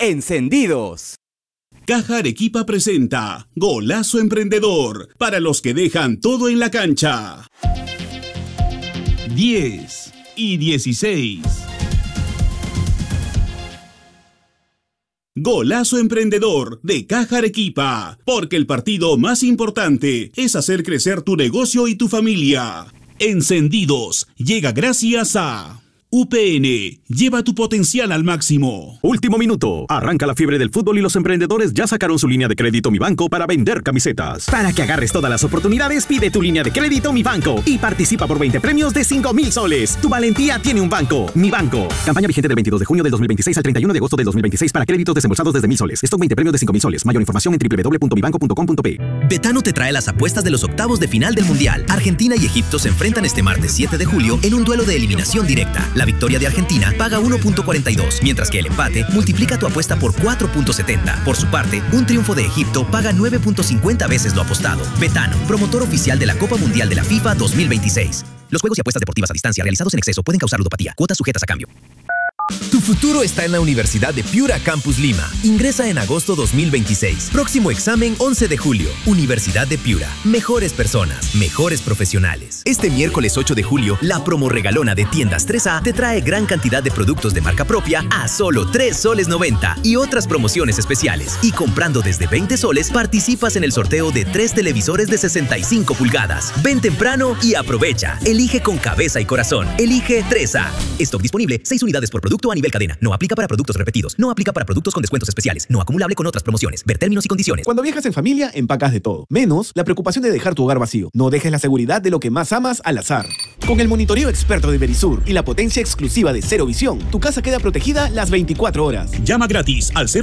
encendidos. Caja Arequipa presenta Golazo Emprendedor, para los que dejan todo en la cancha. 10 y 16. Golazo Emprendedor de Caja Arequipa, porque el partido más importante es hacer crecer tu negocio y tu familia. Encendidos llega gracias a UPN, lleva tu potencial al máximo. Último minuto. Arranca la fiebre del fútbol y los emprendedores ya sacaron su línea de crédito Mi Banco para vender camisetas. Para que agarres todas las oportunidades, pide tu línea de crédito Mi Banco y participa por 20 premios de 5,000 soles. Tu valentía tiene un banco. Mi Banco. Campaña vigente del 22 de junio del 2026 al 31 de agosto del 2026 para créditos desembolsados desde 1,000 soles. Stock 20 premios de 5,000 soles. Mayor información en www.mibanco.com.pe. Betano te trae las apuestas de los octavos de final del Mundial. Argentina y Egipto se enfrentan este martes 7 de julio en un duelo de eliminación directa. La victoria de Argentina paga 1.42, mientras que el empate multiplica tu apuesta por 4.70. Por su parte, un triunfo de Egipto paga 9.50 veces lo apostado. Betano, promotor oficial de la Copa Mundial de la FIFA 2026. Los juegos y apuestas deportivas a distancia realizados en exceso pueden causar ludopatía. Cuotas sujetas a cambio. Tu futuro está en la Universidad de Piura Campus Lima. Ingresa en agosto 2026. Próximo examen 11 de julio. Universidad de Piura. Mejores personas, mejores profesionales. Este miércoles 8 de julio, la promo regalona de Tiendas 3A te trae gran cantidad de productos de marca propia a solo 3 soles 90 y otras promociones especiales. Y comprando desde 20 soles, participas en el sorteo de 3 televisores de 65 pulgadas. Ven temprano y aprovecha. Elige con cabeza y corazón. Elige 3A. Stock disponible, 6 unidades por producto a nivel cadena. No aplica para productos repetidos. No aplica para productos con descuentos especiales. No acumulable con otras promociones. Ver términos y condiciones. Cuando viajas en familia, empacas de todo. Menos la preocupación de dejar tu hogar vacío. No dejes la seguridad de lo que más amas al azar. Con el monitoreo experto de Verisur y la potencia exclusiva de Cero Visión, tu casa queda protegida las 24 horas. Llama gratis al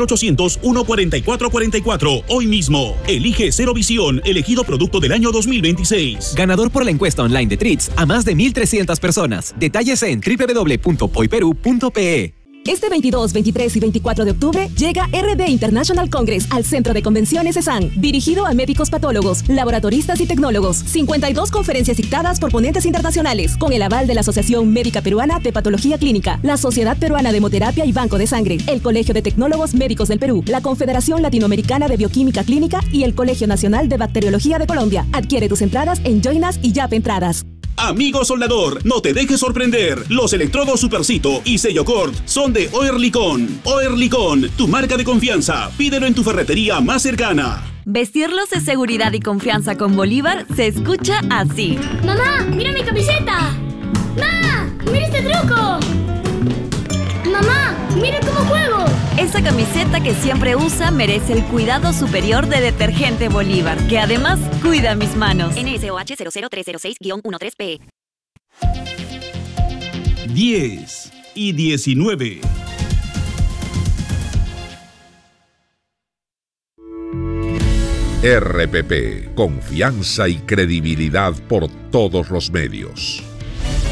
0800-144-44 hoy mismo. Elige Cero Visión, elegido producto del año 2026. Ganador por la encuesta online de Tritz a más de 1,300 personas. Detalles en www.poiperu.pe. Este 22, 23 y 24 de octubre llega RD International Congress al Centro de Convenciones ESAN, dirigido a médicos patólogos, laboratoristas y tecnólogos. 52 conferencias dictadas por ponentes internacionales, con el aval de la Asociación Médica Peruana de Patología Clínica, la Sociedad Peruana de Hemoterapia y Banco de Sangre, el Colegio de Tecnólogos Médicos del Perú, la Confederación Latinoamericana de Bioquímica Clínica y el Colegio Nacional de Bacteriología de Colombia. Adquiere tus entradas en Joinas y Yap Entradas. Amigo soldador, no te dejes sorprender. Los electrodos Supercito y Sellocort son de Oerlikon. Oerlikon, tu marca de confianza. Pídelo en tu ferretería más cercana. Vestirlos de seguridad y confianza con Bolívar se escucha así. ¡Mamá, mira mi camiseta! ¡Ma, mira este truco! ¡Mamá, mira cómo juego! Esa camiseta que siempre usa merece el cuidado superior de Detergente Bolívar, que además cuida mis manos. NSOH 00306-13P. 10 y 19. RPP, confianza y credibilidad por todos los medios.